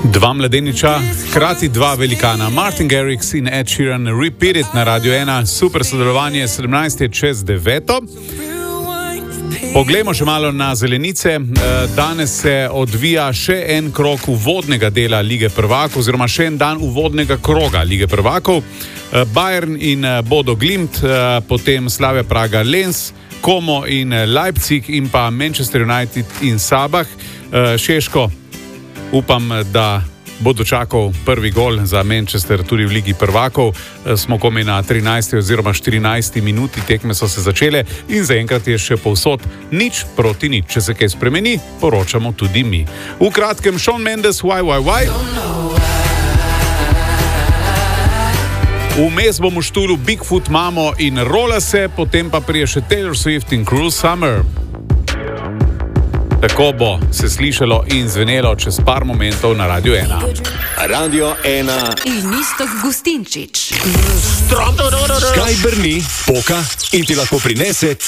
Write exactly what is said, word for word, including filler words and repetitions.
Dva mladeniča, hkrati dva velikana, Martin Garrix in Ed Sheeran, Repeat It na Radio ena, super sodelovanje, sedemnajst je čez deveto. Poglejmo še malo na zelenice. Danes se odvija še en krog uvodnega dela Lige prvakov, oziroma še en dan uvodnega kroga Lige prvakov. Bayern in Bodo Glimt, potem Slavia Praga Lens, Como in Leipzig in pa Manchester United in Sabah. Šeško, upam, da bo dočakal prvi gol za Manchester tudi v Ligi prvakov. Smo komaj na trinajsti oziroma štirinajsti minuti, tekme so se začele in zaenkrat je še povsod nič proti nič. Če se kaj spremeni, poročamo tudi mi. V kratkem Shawn Mendes, Why, Why, Why. Vmes bom v štulu Bigfoot Mamo in Rola se, potem pa prije še Taylor Swift in Cruel Summer. Tako bo se slišalo in zvenelo čez par momentov na Radio ena. Radio ena. In Iztok Gustinčič. Kaj brni, poka in ti lahko prinese